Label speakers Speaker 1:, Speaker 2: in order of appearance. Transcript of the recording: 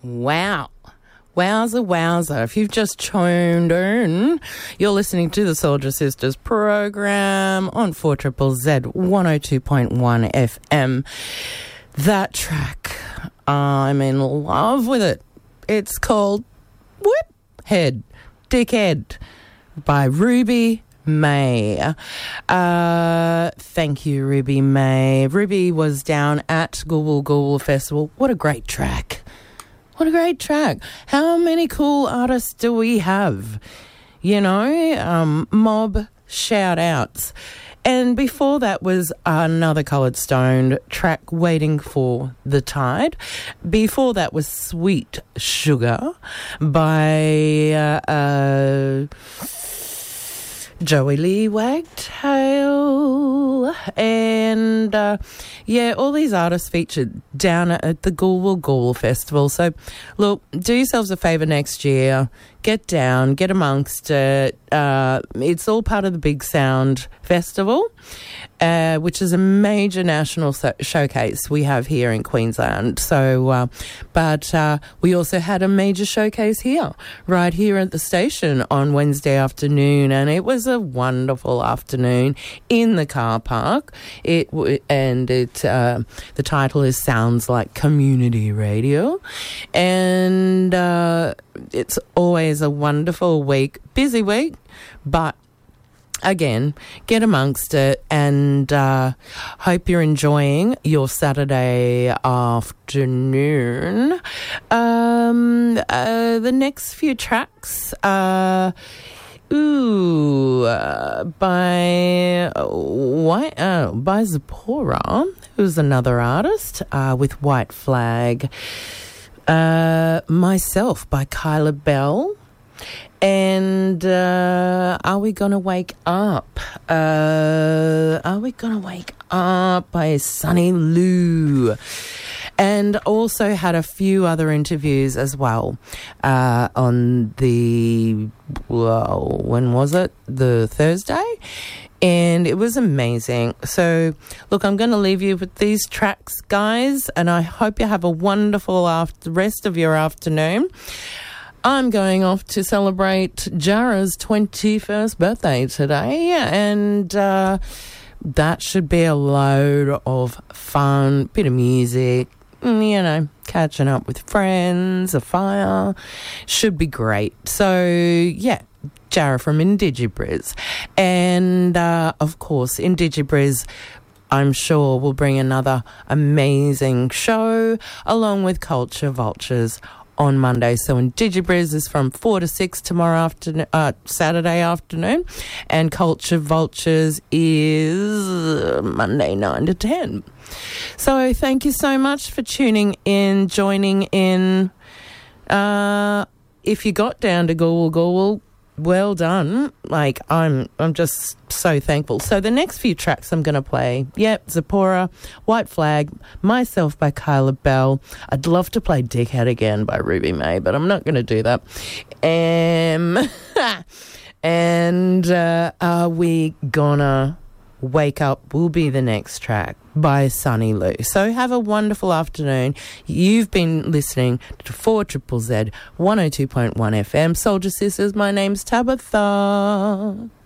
Speaker 1: Wow. Wowza, wowza. If you've just tuned in, you're listening to the Soldier Sisters program on 4ZZZ 102.1 FM. That track, I'm in love with it. It's called Whip Head, Dickhead by Ruby May. Thank you, Ruby May. Ruby was down at Gool Gool Festival. What a great track. What a great track. How many cool artists do we have? You know, mob shout-outs. And before that was another Coloured Stone track, Waiting for the Tide. Before that was Sweet Sugar by Joey Lee Wagtail. And, all these artists featured down at the Gool Gool Festival. So, look, do yourselves a favour next year. Get down, get amongst it. It's all part of the Big Sound Festival, which is a major national showcase we have here in Queensland. So, but we also had a major showcase here, right here at the station on Wednesday afternoon, and it was a wonderful afternoon in the car park. The title is Sounds Like Community Radio, and it's always a wonderful week, busy week, but again, get amongst it, and hope you're enjoying your Saturday afternoon. The next few tracks, by Zipporah, who's another artist, with White Flag. Myself by Kyla Bell, and Are We Gonna Wake Up? Are We Gonna Wake Up by Sunny Lou. And also had a few other interviews as well on the, when was it? The Thursday? And it was amazing. So, look, I'm going to leave you with these tracks, guys, and I hope you have a wonderful rest of your afternoon. I'm going off to celebrate Jara's 21st birthday today, and that should be a load of fun, bit of music, you know, catching up with friends, a fire. Should be great. So, yeah. Jara from Indigibriz. And, of course, Indigibriz, I'm sure, will bring another amazing show along with Culture Vultures on Monday. So Indigibriz is from 4 to 6 tomorrow afternoon, Saturday afternoon, and Culture Vultures is Monday 9 to 10. So thank you so much for tuning in, joining in. If you got down to Gool Gool, well done. Like, I'm just so thankful. So the next few tracks I'm going to play, Zipporah, White Flag, Myself by Kyla Bell. I'd love to play Dickhead again by Ruby May, but I'm not going to do that. And Are We Gonna Wake Up will be the next track by Sunny Lou. So have a wonderful afternoon. You've been listening to 4ZZZ 102.1 FM. Soldier Sisters, my name's Tabitha.